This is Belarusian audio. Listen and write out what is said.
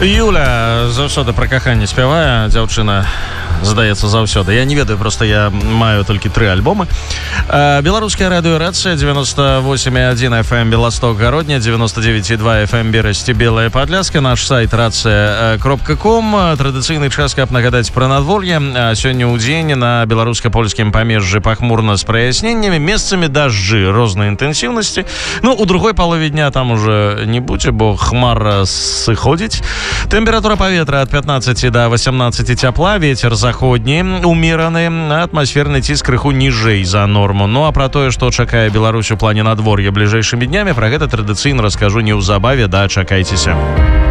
Юля заўсёды пра каханне спявае, дзяўчына, здаецца, заўсёды. Я не ведаю, просто я маю толькі 3 альбомы. Беларуская радыёрацыя 98,1 FM Беласток Гародня, 99,2 FM Берасці Белая Падляска, наш сайт рацыя.ком. Традыцыйны час, каб нагадаць пра надвор'е. Сёння ў дзень на беларуска-польскім памежжы пахмурна з праясненнямі, месцамі дажджы рознай інтэнсіўнасці. Ну, у другой палове дня там уже не будзе, бо хмара сыходзіць. Тэмпература паветра ад 15 до 18 цяпла, вецер заходні, умераны, атмасферны ціск крыху ніжэй за норму. Ну а пра тое, што чакае Беларусь у плане надвор'я бліжэйшымі днямі, пра гэта традыцыйна раскажу неўзабаве, дачакайцеся.